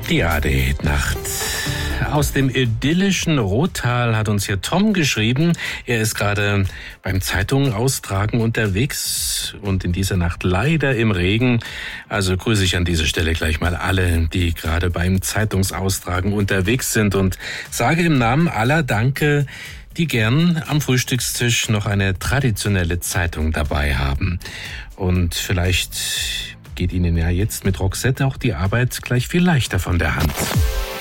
Die ARD-Nacht. Aus dem idyllischen Rottal hat uns hier Tom geschrieben. Er ist gerade beim Zeitungen austragen unterwegs und in dieser Nacht leider im Regen. Also grüße ich an dieser Stelle gleich mal alle, die gerade beim Zeitungsaustragen unterwegs sind und sage im Namen aller Danke, die gern am Frühstückstisch noch eine traditionelle Zeitung dabei haben. Und vielleicht geht Ihnen ja jetzt mit Roxette auch die Arbeit gleich viel leichter von der Hand.